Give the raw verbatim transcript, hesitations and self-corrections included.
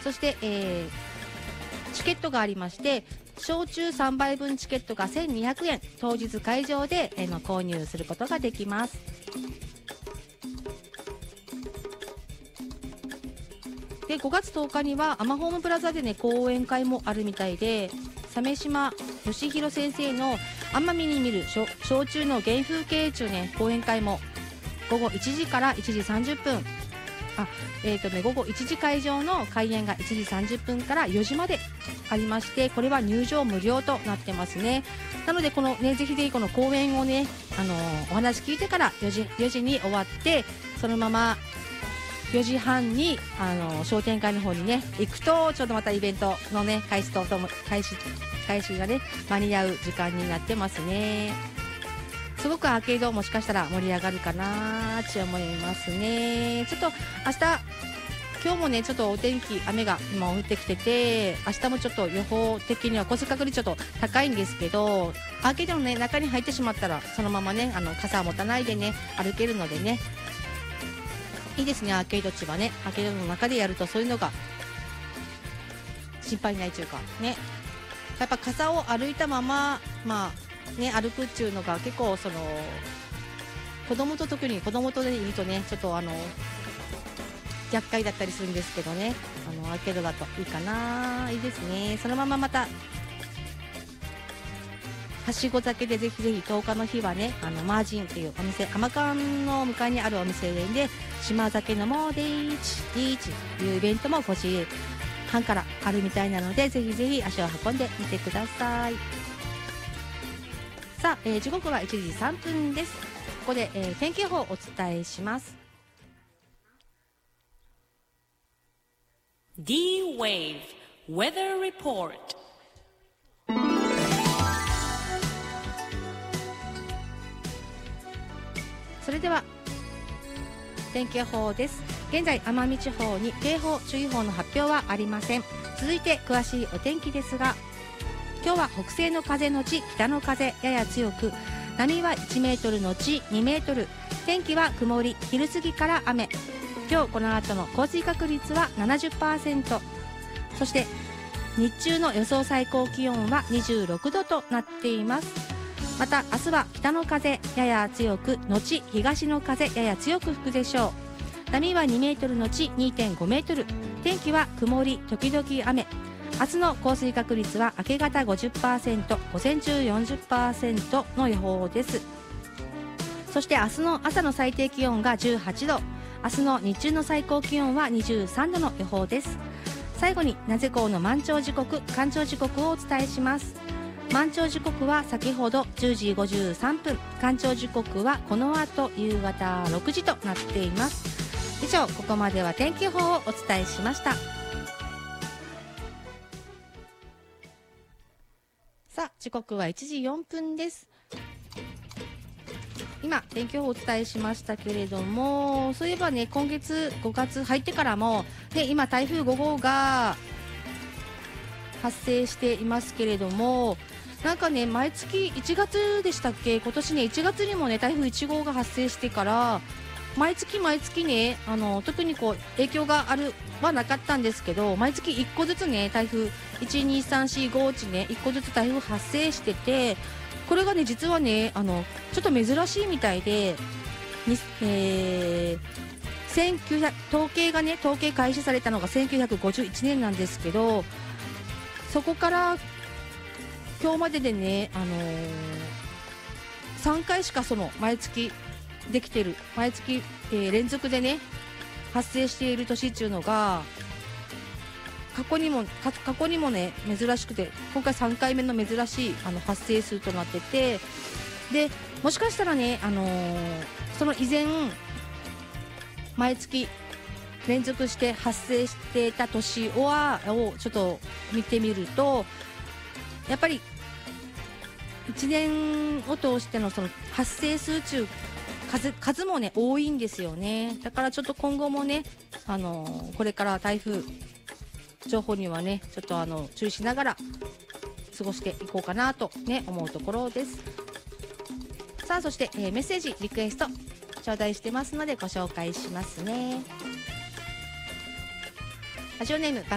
そして、えー、チケットがありまして、焼酎さんばいぶんチケットがせんにひゃくえん、当日会場で、えー、の購入することができます。でごがつとおかにはアマホームプラザでね講演会もあるみたいで、鮫島義弘先生の奄美に見る焼酎の原風景中ね講演会もごごいちじからいちじさんじゅっぷん、あ、えーとね、午後いちじ会場の開演がいちじさんじゅっぷんからよじまでありまして、これは入場無料となってますね。なのでこのねぜひぜひこの講演をね、あのー、お話聞いてからよじ、よじに終わって、そのままよじはんにあの商店会の方にね行くと、ちょうどまたイベントのね開始ととも開始開始がね間に合う時間になってますね。すごくアーケードもしかしたら盛り上がるかなって思いますね。ちょっと明日今日もねちょっとお天気雨が今降ってきてて、明日もちょっと予報的には降水確率ちょっと高いんですけど、アーケードのね中に入ってしまったらそのままねあの傘を持たないでね歩けるのでね、いいですね。アーケード地はね、アーケードの中でやるとそういうのが心配ないというかね、やっぱ傘を歩いたまままあね歩くっていうのが結構その子供と特に子供とでいるとねちょっとあの厄介だったりするんですけどね、あのアーケードだといいかな、いいですね。そのまままたはしご酒でぜひぜひとおかの日はね、あのマージンっていうお店、浜館の向かいにあるお店で島酒飲もうでーちでーちというイベントもごじはんからあるみたいなので、ぜひぜひ足を運んでみてください。さあ、えー、時刻はいちじさんぷんです。ここで、えー、天気予報をお伝えします。 D-ウェーブ Weather Report。 それでは天気予報です。現在奄美地方に警報注意報の発表はありません。続いて詳しいお天気ですが、今日は北西の風のち北の風やや強く、波はいちメートルのちにメートル、天気は曇り、昼過ぎから雨。今日この後の降水確率は ななじゅっパーセント、 そして日中の予想最高気温はにじゅうろくどとなっています。また明日は北の風やや強く後東の風やや強く吹くでしょう。波はにメートルのち にてんごメートル、天気は曇り時々雨。明日の降水確率は明け方 ごじゅっパーセント、 午前中 よんじゅっパーセント の予報です。そして明日の朝の最低気温がじゅうはちど、明日の日中の最高気温はにじゅうさんどの予報です。最後に名瀬港の満潮時刻干潮時刻をお伝えします。満潮時刻は先ほどじゅうじごじゅうさんぷん、干潮時刻はこの後夕方ろくじとなっています。以上、ここまでは天気予報をお伝えしました。さあ、時刻はいちじよんぷんです。今天気予報をお伝えしましたけれども、そういえばね今月ごがつ入ってからも、ね、今台風ごごうが発生していますけれども、なんかね毎月いちがつでしたっけ、今年ねいちがつにもね台風いちごうが発生してから毎月毎月ねあの特にこう影響があるはなかったんですけど、毎月いっこずつね台風いち、に、さん、よん、ご、ねいっこずつ台風発生してて、これがね実はねあのちょっと珍しいみたいで、にえーせんきゅうひゃく統計がね統計開始されたのがせんきゅうひゃくごじゅういちねんなんですけど、そこから今日まででね、あのー、さんかいしかその毎月できてる毎月、えー、連続でね発生している年っていうのが過去にも過去にもね珍しくて、今回さんかいめの珍しいあの発生数となってて、でもしかしたらね、あのー、その以前毎月連続して発生していた年はをちょっと見てみると、やっぱりいちねんを通してのその発生数中 数, 数もね多いんですよね。だからちょっと今後もね、あのー、これから台風情報にはねちょっとあの注意しながら過ごしていこうかなとね思うところです。さあそして、えー、メッセージリクエスト頂戴してますのでご紹介しますね。ラジオネーム